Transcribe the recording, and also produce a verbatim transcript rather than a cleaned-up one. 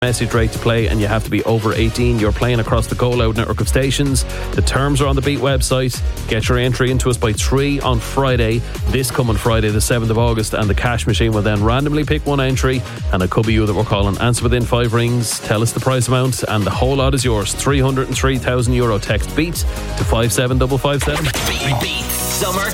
message rate to play, and you have to be over eighteen. You're playing across the Go Loud network of stations. The terms are on the Beat website. Get your entry into us by three on Friday, this coming Friday the seventh of August, and the cash machine will then randomly pick one entry, and it could be you that we're calling. Answer within five rings, tell us the price amount, and the whole lot is yours. three hundred three thousand euro. Text BEAT to five seven five five seven. Beat Summer